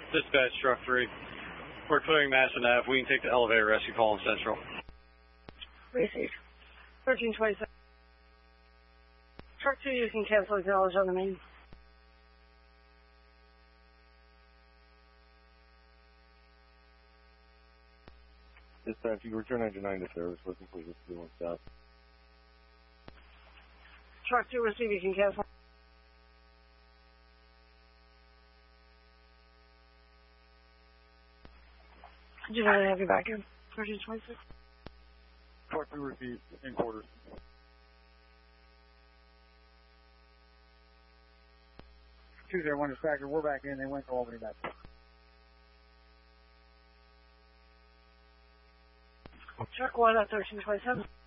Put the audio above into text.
Dispatch, truck 3. We're clearing Madison Ave. We can take the elevator rescue call in Central. Received. 1327. Truck 2, you can cancel acknowledge on the main. Dispatch, you return engine 9 to service. Looking for this 31 south. Truck 2, receive, you can cancel. Do not have you back in. 1326. Truck 2 received in quarters. 201 dispatcher, we're back in. They went to Albany back. Truck 1 at 1327.